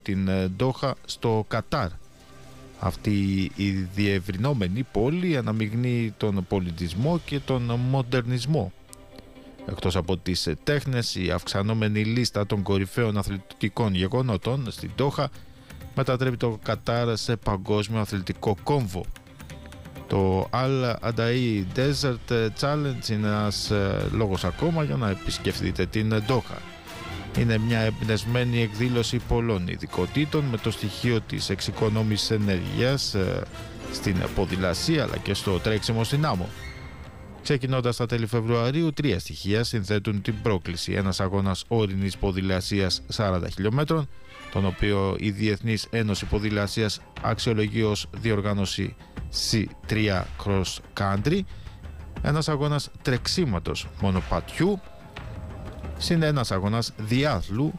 την Ντόχα στο Κατάρ. Αυτή η διευρυνόμενη πόλη αναμειγνύει τον πολιτισμό και τον μοντερνισμό. Εκτός από τις τέχνες, η αυξανόμενη λίστα των κορυφαίων αθλητικών γεγονότων στην Ντόχα μετατρέπει το Κατάρ σε παγκόσμιο αθλητικό κόμβο. Το Al Adaid Desert Challenge είναι ένας λόγος ακόμα για να επισκεφτείτε την Ντόχα. Είναι μια εμπνευσμένη εκδήλωση πολλών ειδικοτήτων με το στοιχείο της εξοικονόμησης ενέργειας στην ποδηλασία αλλά και στο τρέξιμο στην άμμο. Ξεκινώντας τα τέλη Φεβρουαρίου, 3 στοιχεία συνθέτουν την πρόκληση. Ένας αγώνας όρινης ποδηλασίας 40 χιλιόμετρων, τον οποίο η Διεθνής Ένωση Ποδηλασίας αξιολογεί ως διοργάνωση C3 Cross Country, ένας αγώνας τρεξίματος μονοπατιού, συν ένας αγώνας διάθλου.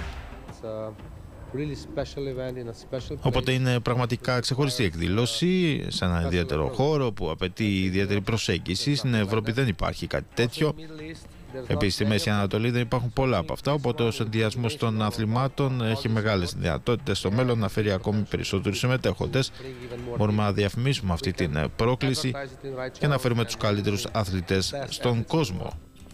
Οπότε είναι πραγματικά ξεχωριστή εκδήλωση σε ένα ιδιαίτερο χώρο που απαιτεί ιδιαίτερη προσέγγιση. Στην Ευρώπη δεν υπάρχει κάτι τέτοιο. Επίσης στη Μέση Ανατολή δεν υπάρχουν πολλά από αυτά, οπότε ο συνδυασμός των αθλημάτων έχει μεγάλες δυνατότητες στο μέλλον να φέρει ακόμη περισσότερους συμμετέχοντες. Μπορούμε να διαφημίσουμε αυτή την πρόκληση και να φέρουμε τους καλύτερους αθλητές στον κόσμο.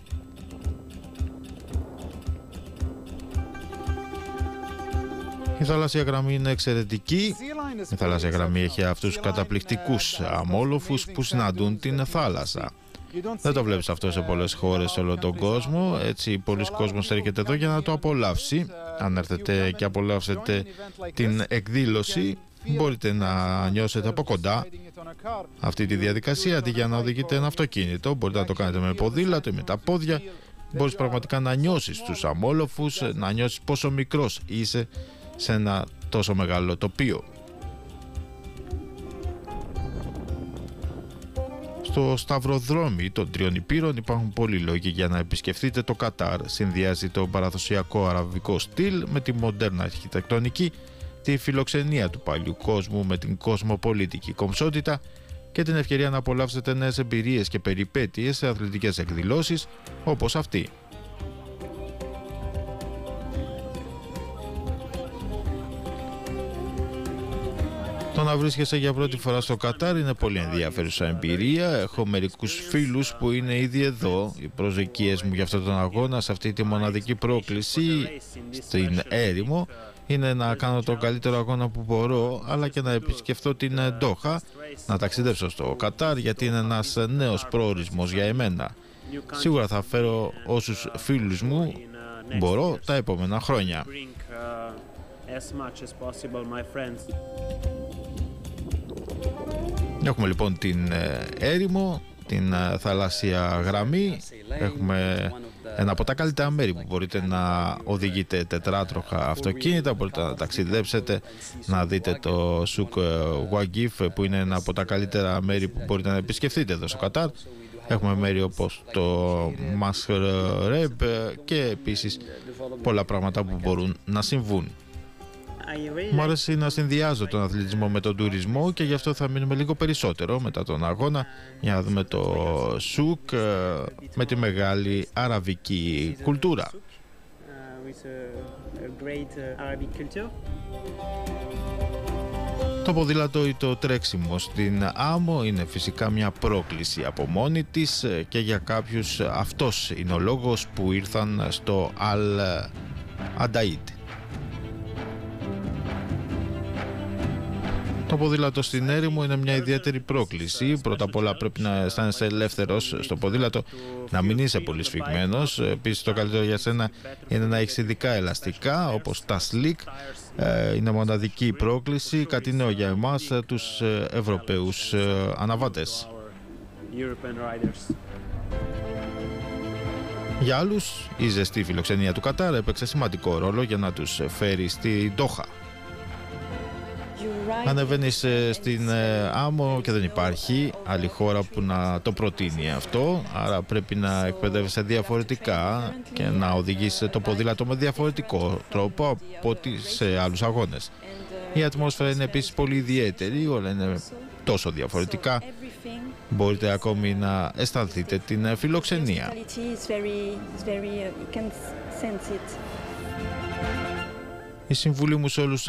Η θαλάσσια γραμμή είναι εξαιρετική. Η θαλάσσια γραμμή έχει αυτούς τους καταπληκτικούς αμόλοφους που συναντούν την θάλασσα. Δεν το βλέπεις αυτό σε πολλές χώρες σε όλο τον κόσμο. Έτσι πολλοί κόσμος έρχεται εδώ για να το απολαύσει. Αν έρθετε και απολαύσετε την εκδήλωση, μπορείτε να νιώσετε από κοντά αυτή τη διαδικασία αντί για να οδηγείτε ένα αυτοκίνητο. Μπορείτε να το κάνετε με ποδήλατο ή με τα πόδια. Μπορείς πραγματικά να νιώσεις τους αμόλοφους, να νιώσεις πόσο μικρός είσαι σε ένα τόσο μεγάλο τοπίο. Στο σταυροδρόμι των Τριών Υπήρων υπάρχουν πολλοί λόγοι για να επισκεφτείτε το Κατάρ. Συνδυάζει το παραδοσιακό αραβικό στυλ με τη μοντέρνα αρχιτεκτονική, τη φιλοξενία του παλιού κόσμου με την κοσμοπολίτικη κομψότητα και την ευκαιρία να απολαύσετε νέες εμπειρίες και περιπέτειες σε αθλητικές εκδηλώσεις όπως αυτή. Το να βρίσκεσαι για πρώτη φορά στο Κατάρ είναι πολύ ενδιαφέρουσα εμπειρία. Έχω μερικούς φίλους που είναι ήδη εδώ. Οι προσδοκίες μου για αυτόν τον αγώνα, σε αυτή τη μοναδική πρόκληση στην έρημο, είναι να κάνω τον καλύτερο αγώνα που μπορώ, αλλά και να επισκεφθώ την Ντόχα, να ταξιδέψω στο Κατάρ, γιατί είναι ένας νέος προορισμός για εμένα. Σίγουρα θα φέρω όσους φίλους μου μπορώ τα επόμενα χρόνια. Έχουμε λοιπόν την έρημο, την θαλάσσια γραμμή. Έχουμε ένα από τα καλύτερα μέρη που μπορείτε να οδηγείτε τετράτροχα αυτοκίνητα. Μπορείτε να ταξιδέψετε, να δείτε το Σουκ Γουαγκίφ, που είναι ένα από τα καλύτερα μέρη που μπορείτε να επισκεφτείτε εδώ στο Κατάρ. Έχουμε μέρη όπως το Μασρέμπ και επίσης πολλά πράγματα που μπορούν να συμβούν. Μου αρέσει να συνδυάζω τον αθλητισμό με τον τουρισμό και γι' αυτό θα μείνουμε λίγο περισσότερο μετά τον αγώνα για να δούμε το σουκ με τη μεγάλη αραβική κουλτούρα. Το ποδήλατο ή το τρέξιμο στην άμμο είναι φυσικά μια πρόκληση από μόνη της και για κάποιους αυτός είναι ο λόγος που ήρθαν στο Al Adaid. Το ποδήλατο στην έρημο είναι μια ιδιαίτερη πρόκληση. Πρώτα απ' όλα πρέπει να αισθάνεσαι ελεύθερος στο ποδήλατο, να μην είσαι πολύ σφιγμένος. Επίσης το καλύτερο για σένα είναι να έχεις ειδικά ελαστικά όπως τα slick. Είναι μοναδική πρόκληση, κάτι νέο για εμάς τους Ευρωπαίους αναβάτες. Για άλλους η ζεστή φιλοξενία του Κατάρ έπαιξε σημαντικό ρόλο για να τους φέρει στη Ντόχα. Ανεβαίνεις στην άμμο και δεν υπάρχει άλλη χώρα που να το προτείνει αυτό, άρα πρέπει να εκπαιδεύεσαι διαφορετικά και να οδηγείς το ποδήλατο με διαφορετικό τρόπο από ό,τι σε άλλους αγώνες. Η ατμόσφαιρα είναι επίσης πολύ ιδιαίτερη, όλα είναι τόσο διαφορετικά. Μπορείτε ακόμη να αισθανθείτε την φιλοξενία. Η συμβουλή μου σε όλους